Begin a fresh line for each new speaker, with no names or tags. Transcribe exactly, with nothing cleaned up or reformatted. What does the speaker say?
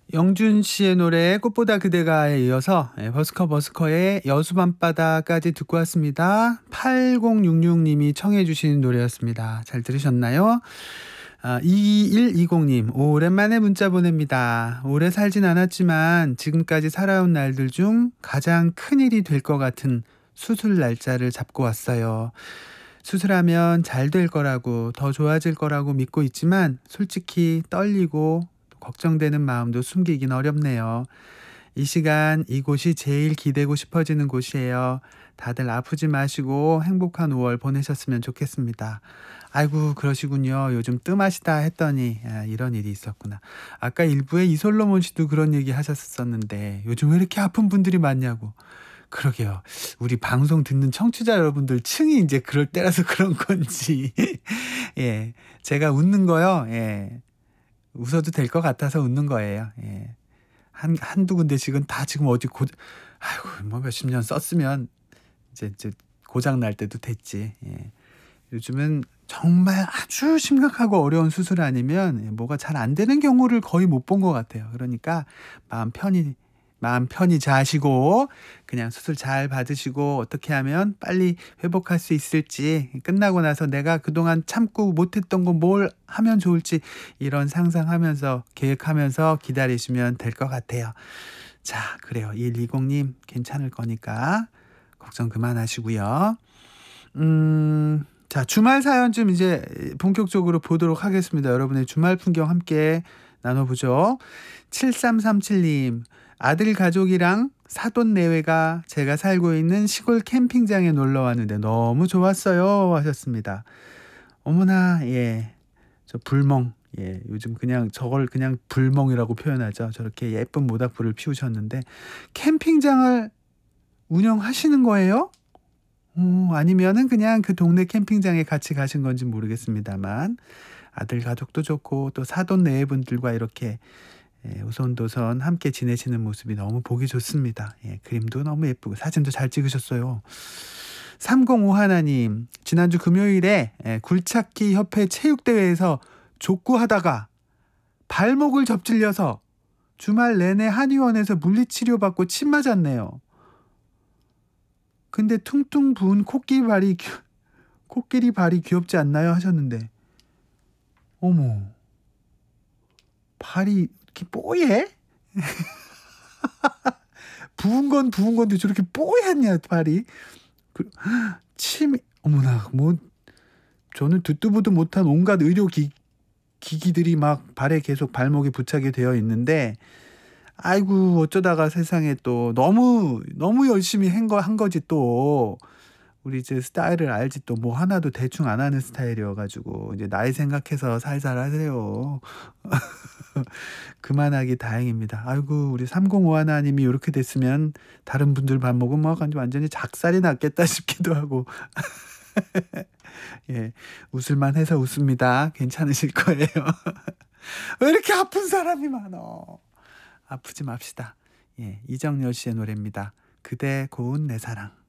영준 씨의 노래 꽃보다 그대가에 이어서 예, 버스커 버스커의 여수밤바다까지 듣고 왔습니다. 팔공육육 님이 청해 주신 노래였습니다. 잘 들으셨나요? 아, 이일이공 님 오랜만에 문자 보냅니다. 오래 살진 않았지만 지금까지 살아온 날들 중 가장 큰일이 될 것 같은 수술 날짜를 잡고 왔어요. 수술하면 잘 될 거라고, 더 좋아질 거라고 믿고 있지만 솔직히 떨리고 걱정되는 마음도 숨기긴 어렵네요. 이 시간 이곳이 제일 기대고 싶어지는 곳이에요. 다들 아프지 마시고 행복한 오월 보내셨으면 좋겠습니다. 아이고 그러시군요. 요즘 뜸하시다 했더니 아, 이런 일이 있었구나. 아까 일부에 이솔로몬 씨도 그런 얘기 하셨었는데 요즘 왜 이렇게 아픈 분들이 많냐고. 그러게요. 우리 방송 듣는 청취자 여러분들 층이 이제 그럴 때라서 그런 건지. 예. 제가 웃는 거요. 예. 웃어도 될 것 같아서 웃는 거예요. 예. 한, 한두 군데씩은 다 지금 어디 고, 아이고, 뭐 몇십 년 썼으면 이제, 이제 고장 날 때도 됐지. 예. 요즘은 정말 아주 심각하고 어려운 수술 아니면 뭐가 잘 안 되는 경우를 거의 못 본 것 같아요. 그러니까 마음 편히 마음 편히 자시고 그냥 수술 잘 받으시고 어떻게 하면 빨리 회복할 수 있을지, 끝나고 나서 내가 그동안 참고 못했던 거 뭘 하면 좋을지 이런 상상하면서 계획하면서 기다리시면 될 것 같아요. 자, 그래요. 일이공 님 괜찮을 거니까 걱정 그만하시고요. 음, 자, 주말 사연 좀 이제 본격적으로 보도록 하겠습니다. 여러분의 주말 풍경 함께 나눠보죠. 칠삼삼칠 님, 아들 가족이랑 사돈 내외가 제가 살고 있는 시골 캠핑장에 놀러 왔는데 너무 좋았어요 하셨습니다. 어머나, 예, 저 불멍, 예, 요즘 그냥 저걸 그냥 불멍이라고 표현하죠. 저렇게 예쁜 모닥불을 피우셨는데 캠핑장을 운영하시는 거예요? 어, 아니면은 그냥 그 동네 캠핑장에 같이 가신 건지 모르겠습니다만 아들 가족도 좋고 또 사돈 내외분들과 이렇게 예, 오손도손 함께 지내시는 모습이 너무 보기 좋습니다. 예, 그림도 너무 예쁘고 사진도 잘 찍으셨어요. 삼공오일 님, 지난주 금요일에 예, 굴착기 협회 체육대회에서 족구하다가 발목을 접질려서 주말 내내 한의원에서 물리치료받고 침 맞았네요. 근데 퉁퉁 부은 코끼리 발이 귀- 코끼리 발이 귀엽지 않나요 하셨는데, 어머, 발이 이렇게 뽀얘? 부은 건 부은 건데 저렇게 뽀얗냐 발이. 그, 침이 어머나, 뭐 저는 듣도 보도 못한 온갖 의료 기, 기기들이 막 발에 계속 발목에 부착이 되어 있는데, 아이고 어쩌다가 세상에 또 너무 너무 열심히 한 거 한 거지. 또 우리 이제 스타일을 알지, 또 뭐 하나도 대충 안 하는 스타일이어가지고 이제 나이 생각해서 살살 하세요. 그만하기 다행입니다. 아이고 우리 삼공오일 님이 이렇게 됐으면 다른 분들 발목은 뭐 완전히 작살이 났겠다 싶기도 하고. 예, 웃을만 해서 웃습니다. 괜찮으실 거예요. 왜 이렇게 아픈 사람이 많어. 아프지 맙시다. 예, 이정열 씨의 노래입니다. 그대 고운 내 사랑.